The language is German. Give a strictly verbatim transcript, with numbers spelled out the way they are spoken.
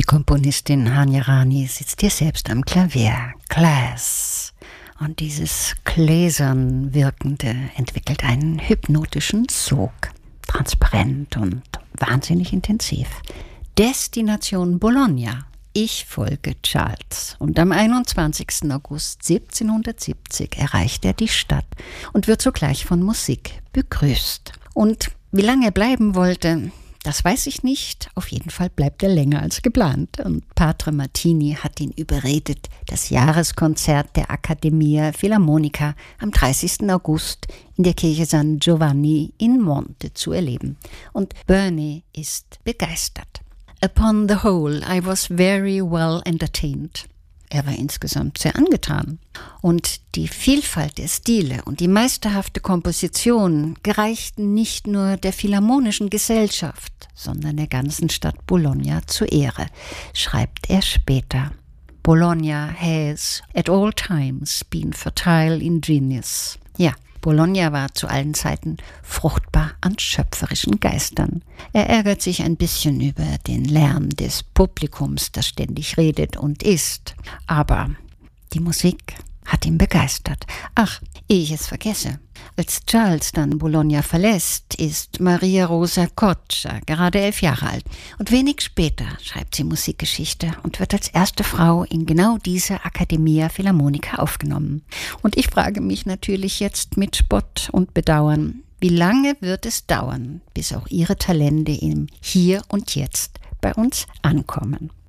Komponistin Hanya Rani sitzt hier selbst am Klavier. Glass. Und dieses gläsern Wirkende entwickelt einen hypnotischen Sog. Transparent und wahnsinnig intensiv. Destination Bologna. Ich folge Charles. Und am einundzwanzigsten August siebzehnhundertsiebzig erreicht er die Stadt und wird sogleich von Musik begrüßt. Und wie lange er bleiben wollte, das weiß ich nicht. Auf jeden Fall bleibt er länger als geplant. Und Padre Martini hat ihn überredet, das Jahreskonzert der Accademia Filarmonica am dreißigsten August in der Kirche San Giovanni in Monte zu erleben. Und Bernie ist begeistert. Upon the whole, I was very well entertained. Er war insgesamt sehr angetan. Und die Vielfalt der Stile und die meisterhafte Komposition gereichten nicht nur der Philharmonischen Gesellschaft, sondern der ganzen Stadt Bologna zur Ehre, schreibt er später. Bologna has at all times been fertile in genius. Ja, Bologna war zu allen Zeiten fruchtbar an schöpferischen Geistern. Er ärgert sich ein bisschen über den Lärm des Publikums, das ständig redet und isst. Aber die Musik hat ihn begeistert. Ach, ehe ich es vergesse. Als Charles dann Bologna verlässt, ist Maria Rosa Coccia gerade elf Jahre alt. Und wenig später schreibt sie Musikgeschichte und wird als erste Frau in genau diese Accademia Filarmonica aufgenommen. Und ich frage mich natürlich jetzt mit Spott und Bedauern, wie lange wird es dauern, bis auch ihre Talente im Hier und Jetzt bei uns ankommen?